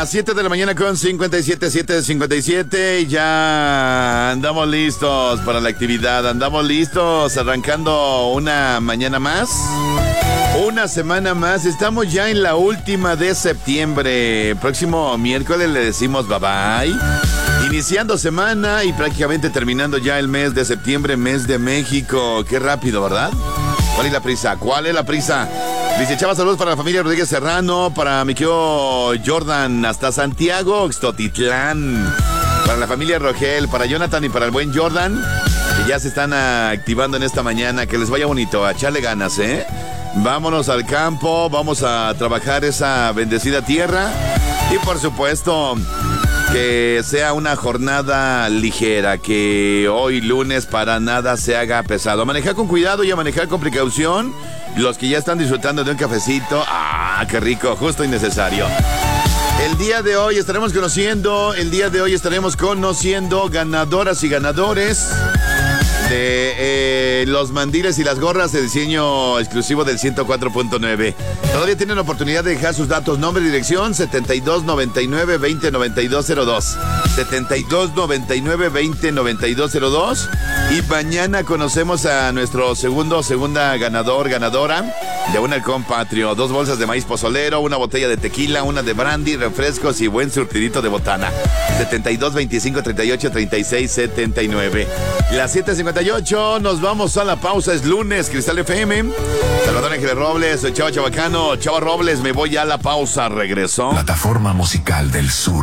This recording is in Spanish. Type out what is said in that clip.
Las 7 de la mañana con 57. Ya andamos listos para la actividad. Andamos listos arrancando una mañana más. Una semana más. Estamos ya en la última de septiembre. Próximo miércoles le decimos bye bye. Iniciando semana y prácticamente terminando ya el mes de septiembre, mes de México. Qué rápido, ¿verdad? ¿Cuál es la prisa? ¿Cuál es la prisa? Dice Chava, saludos para la familia Rodríguez Serrano, para mi querido Jordan hasta Santiago, Xtotitlán, para la familia Rogel, para Jonathan y para el buen Jordan, que ya se están activando en esta mañana. Que les vaya bonito, a echarle ganas, ¿eh? Vámonos al campo, vamos a trabajar esa bendecida tierra y por supuesto que sea una jornada ligera, que hoy lunes para nada se haga pesado. A manejar con cuidado y a manejar con precaución. Los que ya están disfrutando de un cafecito, ¡ah, qué rico! Justo y necesario. El día de hoy estaremos conociendo ganadoras y ganadores de los mandiles y las gorras de diseño exclusivo del 104.9. Todavía tienen la oportunidad de dejar sus datos, nombre y dirección, 7299-209202. 7299-209202. Y mañana conocemos a nuestro segunda ganadora de un halcón patrio. 2 bolsas de maíz pozolero, una botella de tequila, una de brandy, refrescos y buen surtidito de botana. 7225383679. Las 7:58, nos vamos a la pausa. Es lunes, Cristal FM. Salvador Ángeles Robles, soy Chava Chabacano. Chava Robles, me voy a la pausa, regreso. Plataforma musical del sur.